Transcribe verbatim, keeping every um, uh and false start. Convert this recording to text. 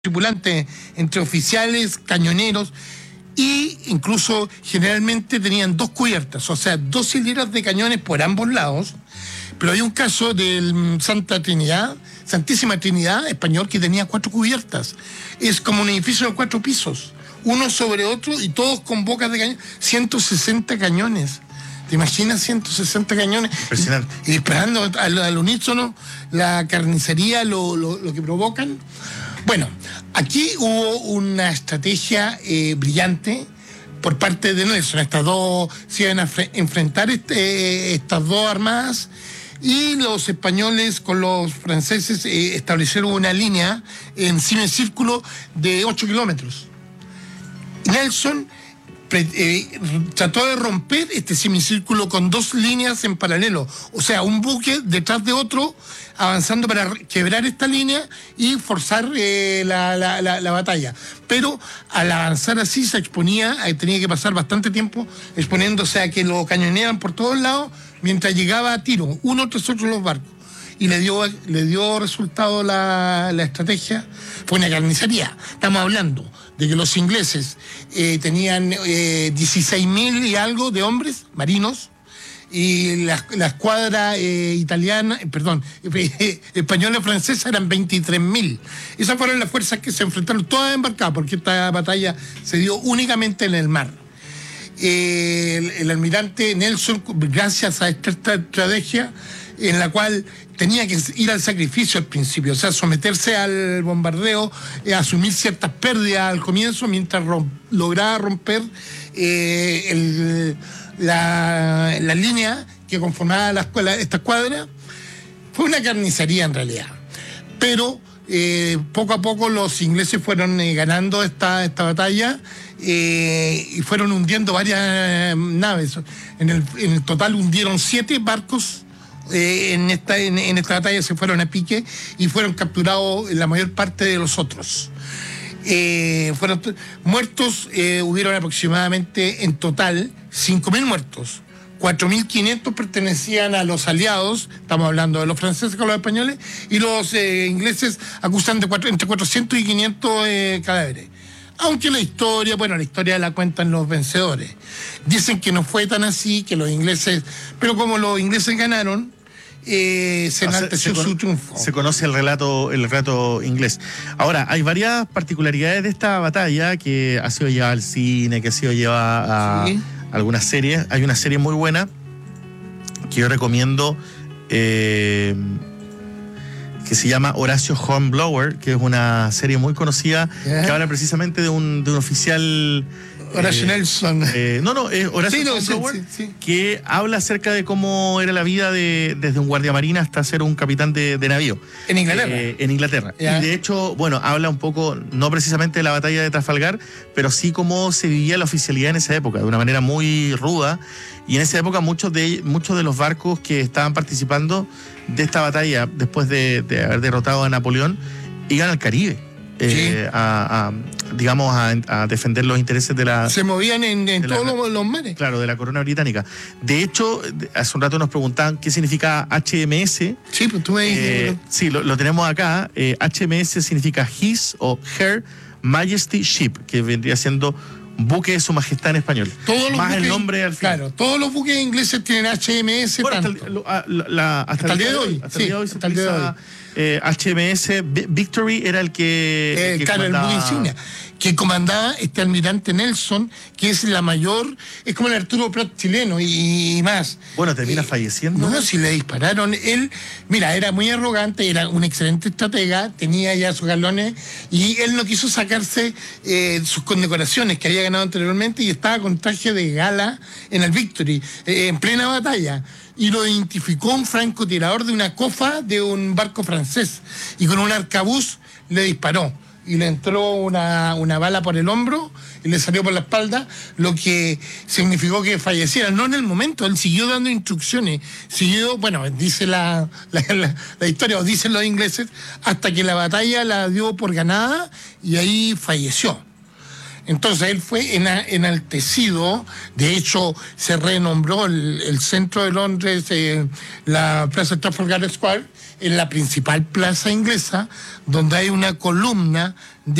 tripulantes, entre oficiales, cañoneros, y incluso generalmente tenían dos cubiertas, o sea, dos hileras de cañones por ambos lados. Pero hay un caso del Santa Trinidad, Santísima Trinidad español, que tenía cuatro cubiertas. Es como un edificio de cuatro pisos, uno sobre otro y todos con bocas de cañón, ciento sesenta cañones. ¿Te imaginas ciento sesenta cañones? Impresionante. Y, y disparando al, al unísono, la carnicería, lo, lo, lo que provocan. Bueno, aquí hubo una estrategia eh, brillante por parte de Nelson. Estas dos se iban a enfrentar este, estas dos armadas, y los españoles con los franceses eh, establecieron una línea en semicírculo de ocho kilómetros. Nelson Eh, trató de romper este semicírculo con dos líneas en paralelo, o sea, un buque detrás de otro, avanzando para quebrar esta línea y forzar eh, la, la, la, la batalla. Pero al avanzar así se exponía, tenía que pasar bastante tiempo exponiéndose a que lo cañoneaban por todos lados mientras llegaba a tiro, uno tras otro los barcos. Y le dio, le dio resultado la, la estrategia. Fue una carnicería. Estamos hablando de que los ingleses eh, tenían eh, dieciséis mil y algo de hombres marinos, y la, la escuadra eh, italiana, perdón, eh, española y francesa eran veintitrés mil. Esas fueron las fuerzas que se enfrentaron, todas embarcadas, porque esta batalla se dio únicamente en el mar. Eh, el, el almirante Nelson, gracias a esta estrategia, en la cual tenía que ir al sacrificio al principio, o sea, someterse al bombardeo, eh, asumir ciertas pérdidas al comienzo, mientras rom lograba romper eh, el, la, la línea que conformaba la escuela, esta escuadra. Fue una carnicería en realidad, pero eh, poco a poco los ingleses fueron eh, ganando esta, esta batalla eh, y fueron hundiendo varias naves. En el, en el total hundieron siete barcos. Eh, en, esta, en, en esta batalla se fueron a pique y fueron capturados la mayor parte de los otros. Eh, fueron muertos, eh, hubieron aproximadamente en total cinco mil muertos. cuatro mil quinientos pertenecían a los aliados, estamos hablando de los franceses con los españoles, y los eh, ingleses acusan de cuatro, entre cuatrocientos y quinientos eh, cadáveres. Aunque la historia, bueno, la historia la cuentan los vencedores. Dicen que no fue tan así, que los ingleses, pero como los ingleses ganaron, eh, se enalteció su triunfo. Se conoce el relato, el relato inglés. Ahora, hay varias particularidades de esta batalla que ha sido llevada al cine, que ha sido llevada a sí. algunas series. Hay una serie muy buena que yo recomiendo, eh, que se llama Horacio Hornblower, que es una serie muy conocida, yeah. que habla precisamente de un, de un oficial... Horacio eh, Nelson. Eh, no, no, es Horacio sí, no, Hornblower, sí, sí, sí. que habla acerca de cómo era la vida de, desde un guardia marina hasta ser un capitán de, de navío. En Inglaterra. Eh, en Inglaterra. Yeah. Y de hecho, bueno, habla un poco, no precisamente de la batalla de Trafalgar, pero sí cómo se vivía la oficialidad en esa época, de una manera muy ruda. Y en esa época muchos de, muchos de los barcos que estaban participando de esta batalla, después de, de haber derrotado a Napoleón, iban al Caribe. Eh, sí. a, a, digamos, a, a defender los intereses de la... Se movían en, en todos la, los, los mares. Claro, de la corona británica. De hecho, hace un rato nos preguntaban qué significa H M S. Sí, pues tú ves... Eh, sí, lo, lo tenemos acá. Eh, H M S significa His o Her Majesty Ship, que vendría siendo buque de su majestad en español. Todos los Más buques, el nombre al final. Claro, todos los buques ingleses tienen H M S. Bueno, tanto. hasta, el, hasta, la, hasta, hasta el día de hoy. Hasta sí, el día de hoy se hasta el día de hoy. Eh, H M S Victory era el que, eh, el que claro, comandaba... el buque insignia que comandaba este almirante Nelson, que es la mayor, es como el Arturo Prat chileno y, y más. Bueno, termina eh, falleciendo. No, si le dispararon. Él, mira, era muy arrogante, era un excelente estratega, tenía ya sus galones, y él no quiso sacarse eh, sus condecoraciones que había ganado anteriormente, y estaba con traje de gala en el Victory, eh, en plena batalla. Y lo identificó un francotirador de una cofa de un barco francés, y con un arcabuz le disparó y le entró una, una bala por el hombro y le salió por la espalda, lo que significó que falleciera. No en el momento, él siguió dando instrucciones, siguió, bueno, dice la, la, la, la historia, o dicen los ingleses, hasta que la batalla la dio por ganada y ahí falleció. Entonces él fue ena- enaltecido, de hecho se renombró el, el centro de Londres, eh, la Plaza Trafalgar Square, en la principal plaza inglesa, donde hay una columna